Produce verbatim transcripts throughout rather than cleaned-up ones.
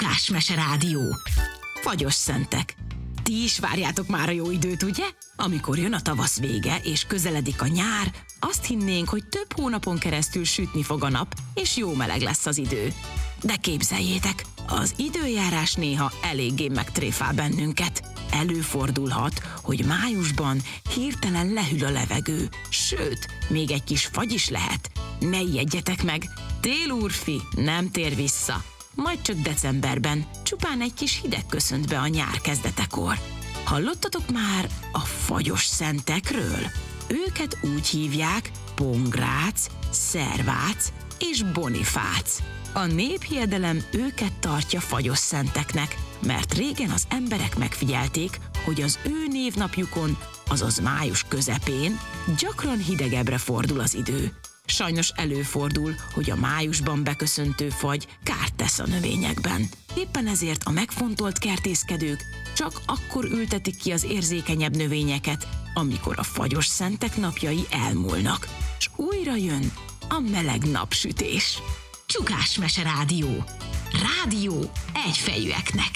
Csukás Mese Rádió. Fagyos szentek. Ti is várjátok már a jó időt, ugye? Amikor jön a tavasz vége és közeledik a nyár, azt hinnénk, hogy több hónapon keresztül sütni fog a nap, és jó meleg lesz az idő. De képzeljétek, az időjárás néha eléggé megtréfál bennünket. Előfordulhat, hogy májusban hirtelen lehűl a levegő, sőt, még egy kis fagy is lehet. Ne ijedjetek meg, tél úrfi nem tér vissza. Majd csak decemberben csupán egy kis hideg köszönt be a nyár kezdetekor. Hallottatok már a fagyos szentekről? Őket úgy hívják Pongrác, Szervác és Bonifác. A néphiedelem őket tartja fagyos szenteknek, mert régen az emberek megfigyelték, hogy az ő névnapjukon, azaz május közepén gyakran hidegebbre fordul az idő. Sajnos előfordul, hogy a májusban beköszöntő fagy kárt tesz a növényekben. Éppen ezért a megfontolt kertészkedők csak akkor ültetik ki az érzékenyebb növényeket, amikor a fagyos szentek napjai elmúlnak, és újra jön a meleg napsütés. Csukás Mese Rádió. Rádió egyfejűeknek.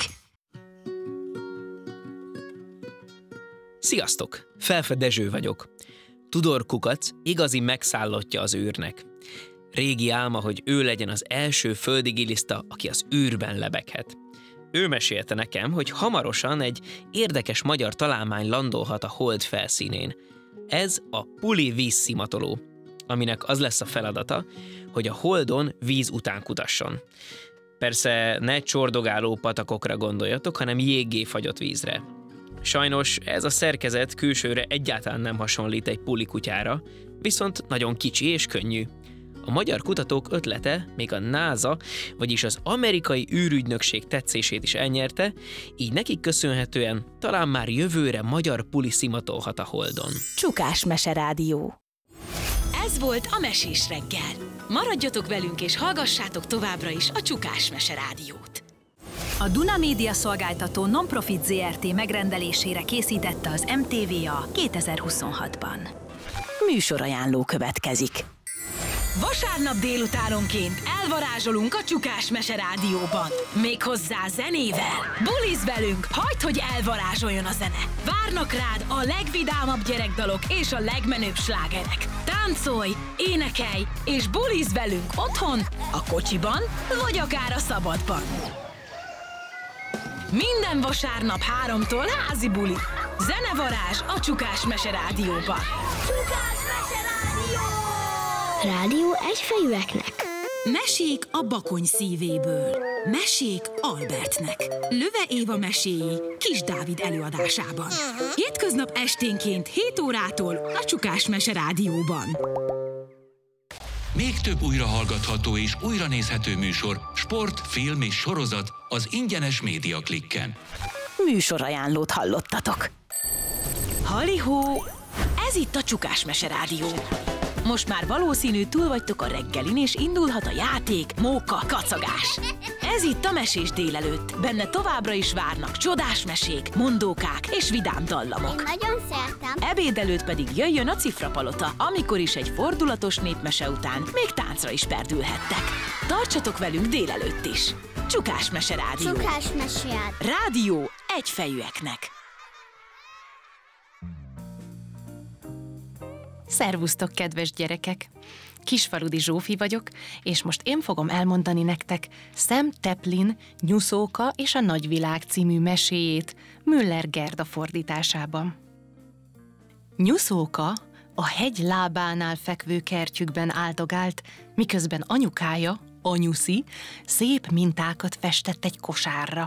Sziasztok! Felfe Dezső vagyok. Tudor Kukac igazi megszállottja az űrnek. Régi álma, hogy ő legyen az első földi giliszta, aki az űrben lebeghet. Ő mesélte nekem, hogy hamarosan egy érdekes magyar találmány landolhat a hold felszínén. Ez a Puli vízszimatoló, aminek az lesz a feladata, hogy a holdon víz után kutasson. Persze ne csordogáló patakokra gondoljatok, hanem jéggé fagyott vízre. Sajnos ez a szerkezet külsőre egyáltalán nem hasonlít egy puli kutyára, viszont nagyon kicsi és könnyű. A magyar kutatók ötlete még a NASA, vagyis az amerikai űrügynökség tetszését is elnyerte, így nekik köszönhetően talán már jövőre magyar puli szimatolhat a holdon. Csukás Mese Rádió. Ez volt a Mesés reggel. Maradjatok velünk és hallgassátok továbbra is a Csukás Mese Rádiót. A Duna Média Szolgáltató Nonprofit zé er té megrendelésére készítette az em té vé á kétezer-huszonhatban. Műsorajánló következik. Vasárnap délutánonként elvarázsolunk a Csukás Mese Rádióban. Méghozzá zenével. Buliz velünk, hagyd, hogy elvarázsoljon a zene. Várnak rád a legvidámabb gyerekdalok és a legmenőbb slágerek. Táncolj, énekelj és buliz velünk otthon, a kocsiban vagy akár a szabadban. Minden vasárnap háromtól házi buli. Zenevarázs a Csukás Mese Rádióban. Csukás Mese Rádió! Rádió egyfejűeknek. Mesék a Bakony szívéből. Mesék Albertnek. Löve Éva meséi Kis Dávid előadásában. Hétköznap esténként hét órától a Csukás Mese Rádióban. Még több újrahallgatható és újranézhető műsor, sport, film és sorozat az ingyenes Média Klikken. Műsorajánlót hallottatok. Halihó, ez itt a Csukás Mese Rádió. Most már valószínű túl vagytok a reggelin, és indulhat a játék, móka, kacagás. Ez itt a Mesés délelőtt. Benne továbbra is várnak csodás mesék, mondókák és vidám dallamok. Én nagyon szeretem. Ebéd előtt pedig jöjjön a Cifrapalota, amikor is egy fordulatos népmese után még táncra is perdülhettek. Tartsatok velünk délelőtt is. Csukás Mese Rádió. Csukás Mese Rádió egyfejűeknek. Szervusztok, kedves gyerekek! Kisfaludi Zsófi vagyok, és most én fogom elmondani nektek Sam Taplin Nyuszóka és a Nagyvilág című meséjét Müller Gerda fordításában. Nyuszóka a hegy lábánál fekvő kertjükben áldogált, miközben anyukája, Anyuszi, szép mintákat festett egy kosárra.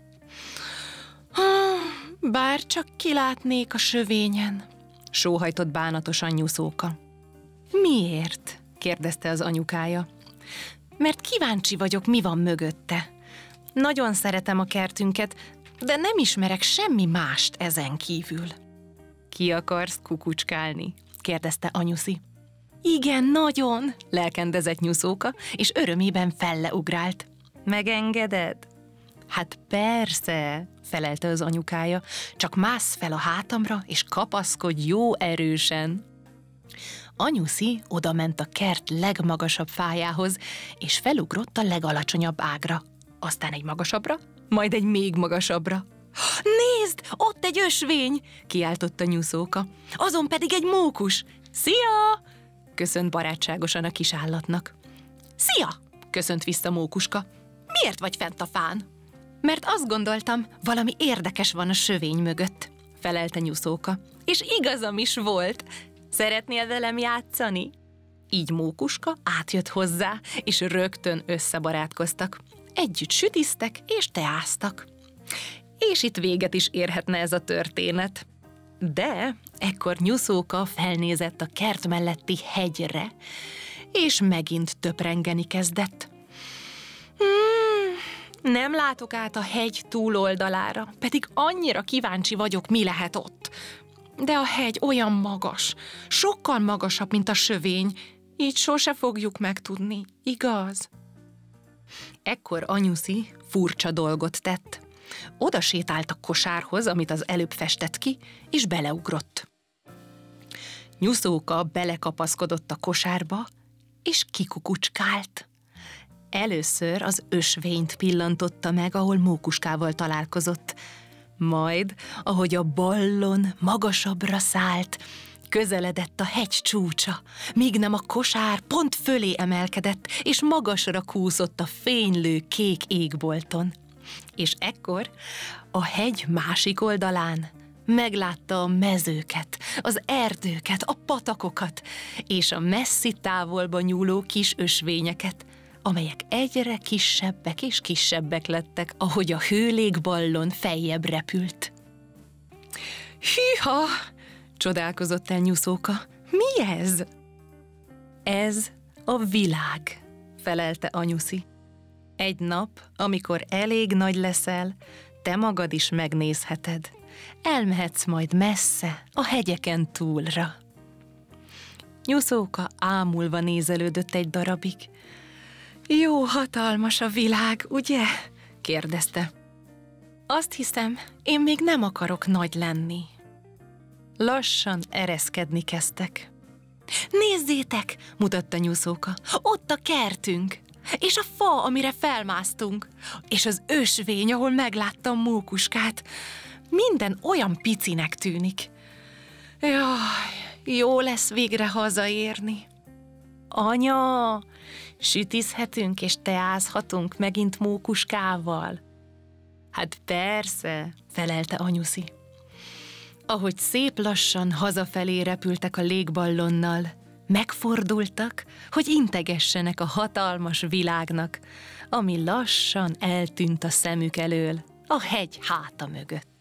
Bár csak kilátnék a sövényen, sóhajtott bánatosan Nyuszóka. Miért? kérdezte az anyukája. Mert kíváncsi vagyok, mi van mögötte. Nagyon szeretem a kertünket, de nem ismerek semmi mást ezen kívül. Ki akarsz kukucskálni? kérdezte Anyuszi. Igen, nagyon, lelkendezett Nyuszóka, és örömében felleugrált. Megengeded? Hát persze, felelte az anyukája, csak mász fel a hátamra, és kapaszkodj jó erősen. Anyuszi odament a kert legmagasabb fájához, és felugrott a legalacsonyabb ágra. aztán egy magasabbra, majd egy még magasabbra. Nézd, ott egy ösvény! Kiáltotta Nyuszóka. Azon pedig egy mókus. Szia! Köszönt barátságosan a kis állatnak. Szia! Köszönt vissza Mókuska. Miért vagy fent a fán? Mert azt gondoltam, valami érdekes van a sövény mögött, felelte Nyuszóka. És igazam is volt. Szeretnél velem játszani? Így Mókuska átjött hozzá, és rögtön összebarátkoztak. Együtt sütiztek és teáztak. És itt véget is érhetne ez a történet. De ekkor Nyuszóka felnézett a kert melletti hegyre, és megint töprengeni kezdett. Hmm, nem látok át a hegy túloldalára, pedig annyira kíváncsi vagyok, mi lehet ott. De a hegy olyan magas, sokkal magasabb, mint a sövény, így sose fogjuk megtudni, igaz? Ekkor anyuszi furcsa dolgot tett. Oda sétált a kosárhoz, amit az előbb festett ki, és beleugrott. Nyuszóka belekapaszkodott a kosárba, és kikukucskált. Először az ösvényt pillantotta meg, ahol Mókuskával találkozott. Majd, ahogy a ballon magasabbra szállt, közeledett a hegy csúcsa, míg nem a kosár pont fölé emelkedett, és magasra kúszott a fénylő kék égbolton. És ekkor a hegy másik oldalán meglátta a mezőket, az erdőket, a patakokat, és a messzi távolba nyúló kis ösvényeket, amelyek egyre kisebbek és kisebbek lettek, ahogy a hőlégballon feljebb repült. Hűha! Csodálkozott el Nyuszóka. Mi ez? Ez a világ, felelte anyuszi. Egy nap, amikor elég nagy leszel, te magad is megnézheted. Elmehetsz majd messze, a hegyeken túlra. Nyuszóka ámulva nézelődött egy darabig. Jó hatalmas a világ, ugye? kérdezte. Azt hiszem, én még nem akarok nagy lenni. Lassan ereszkedni kezdtek. Nézzétek, mutatta Nyuszóka, ott a kertünk, és a fa, amire felmásztunk, és az ösvény, ahol megláttam Mókuskát. Minden olyan picinek tűnik. Jaj, jó lesz végre hazaérni. Anya, sütizhetünk és teázhatunk megint Mókuskával? Hát persze, felelte anyuszi. Ahogy szép lassan hazafelé repültek a légballonnal, megfordultak, hogy integessenek a hatalmas világnak, ami lassan eltűnt a szemük elől, a hegy háta mögött.